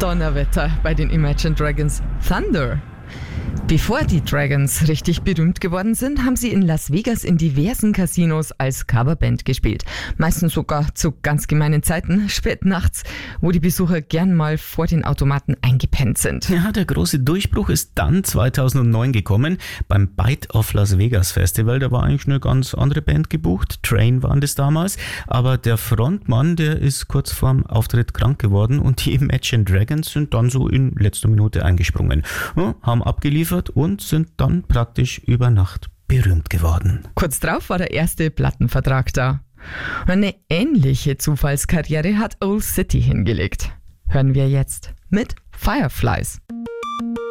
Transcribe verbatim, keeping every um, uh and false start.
Donnerwetter bei den Imagine Dragons. Thunder. Bevor die Dragons richtig berühmt geworden sind, haben sie in Las Vegas in diversen Casinos als Coverband gespielt. Meistens sogar zu ganz gemeinen Zeiten, spät nachts, wo die Besucher gern mal vor den Automaten eingepennt sind. Ja, der große Durchbruch ist dann zweitausendneun gekommen beim Bite of Las Vegas Festival. Da war eigentlich eine ganz andere Band gebucht. Train waren das damals. Aber der Frontmann, der ist kurz vorm Auftritt krank geworden und die Imagine Dragons sind dann so in letzter Minute eingesprungen. Ja, haben abgeliefert und sind dann praktisch über Nacht berühmt geworden. Kurz drauf war der erste Plattenvertrag da. Eine ähnliche Zufallskarriere hat Owl City hingelegt. Hören wir jetzt mit Fireflies.